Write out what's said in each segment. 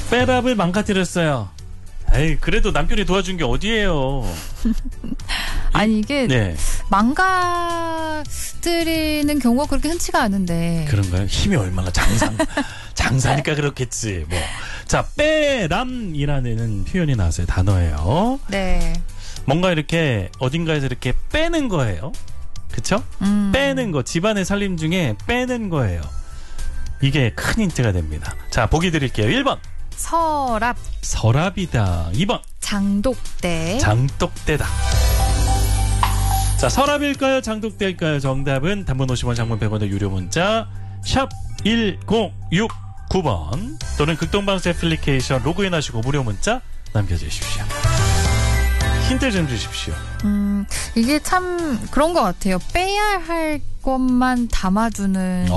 빼랍을 망가뜨렸어요. 에이, 그래도 남편이 도와준 게 어디예요. 아니 이게 네. 망가뜨리는 경우가 그렇게 흔치가 않은데. 그런가요? 힘이 얼마나 장사니까 그렇겠지. 뭐. 자, 빼람이라는 표현이 나왔어요. 단어예요. 네. 뭔가 이렇게 어딘가에서 이렇게 빼는 거예요. 그쵸? 빼는 거. 집안의 살림 중에 빼는 거예요. 이게 큰 힌트가 됩니다. 자, 보기 드릴게요. 1번. 서랍. 서랍이다. 2번. 장독대. 장독대다. 자, 서랍일까요? 장독대일까요? 정답은 단문 50원, 장문 100원의 유료 문자 샵 1069번 또는 극동방송 애플리케이션 로그인하시고 무료 문자 남겨주십시오. 힌트 좀 주십시오. 이게 참 그런 것 같아요. 빼야 할 것만 담아두는.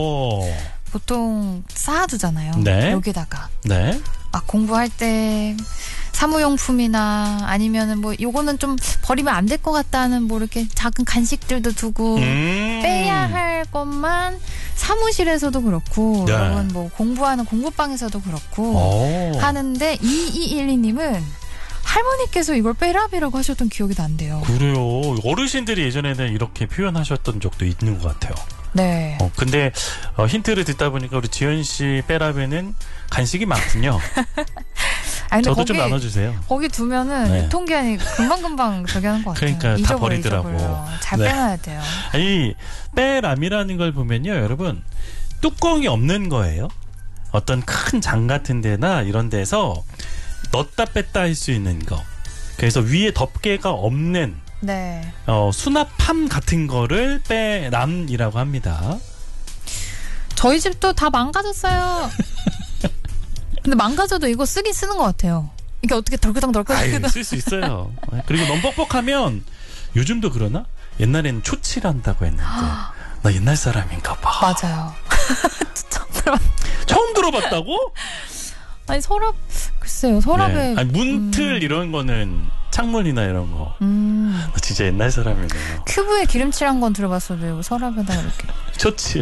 보통 쌓아두잖아요. 네. 여기다가. 네. 공부할 때 사무용품이나 아니면은 뭐 요거는 좀 버리면 안 될 것 같다는 뭐 이렇게 작은 간식들도 두고 빼야 할 것만 사무실에서도 그렇고 네. 여러분 뭐 공부하는 공부방에서도 그렇고 하는데 2212님은 할머니께서 이걸 빼랍이라고 하셨던 기억이 난대요. 그래요. 어르신들이 예전에는 이렇게 표현하셨던 적도 있는 것 같아요. 네. 근데 힌트를 듣다 보니까 우리 지연 씨 빼랍에는 간식이 많군요. 아니, 저도 좀 나눠주세요. 거기 두면은 네. 유통기한이 금방금방 저기 하는 것 같아요. 그러니까 다 버리더라고. 잘 네. 빼놔야 돼요. 이 빼람이라는 걸 보면요, 여러분 뚜껑이 없는 거예요. 어떤 큰 장 같은 데나 이런 데서 넣었다 뺐다 할 수 있는 거. 그래서 위에 덮개가 없는 네. 수납함 같은 거를 빼람이라고 합니다. 저희 집도 다 망가졌어요. 근데 망가져도 이거 쓰긴 쓰는 것 같아요. 이게 어떻게 덜그덩 쓸 수 있어요. 그리고 너무 뻑뻑하면 요즘도 그러나? 옛날에는 초칠한다고 했는데 나 옛날 사람인가 봐. 맞아요. 처음 들어봤다고? 아니 글쎄요 서랍에 네. 아니, 문틀 이런 거는 창문이나 이런 거. 나 진짜 옛날 사람이네요. 큐브에 기름칠한 건 들어봤어도 서랍에다 이렇게 초칠.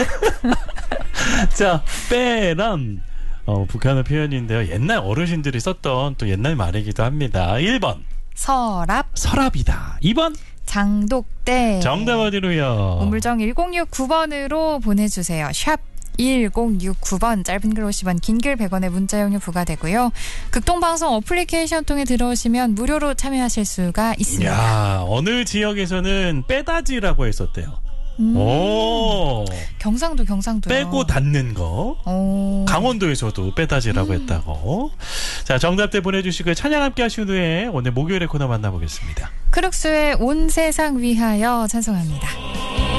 자, 빼람. 북한어 표현인데요. 옛날 어르신들이 썼던 또 옛날 말이기도 합니다. 1번. 서랍이다. 2번. 장독대. 정답 어디로요? 우물정 1069번으로 보내주세요. 샵 1069번 짧은 글 50원 긴 글 100원의 문자용료 부과되고요. 극동방송 어플리케이션 통해 들어오시면 무료로 참여하실 수가 있습니다. 야, 어느 지역에서는 빼다지라고 했었대요. 오. 경상도 빼고 닫는 거. 강원도에서도 빼다지라고 했다고. 자, 정답들 보내주시고 찬양 함께 하신 후에 오늘 목요일의 코너 만나보겠습니다. 크룩스의 온 세상 위하여 찬송합니다.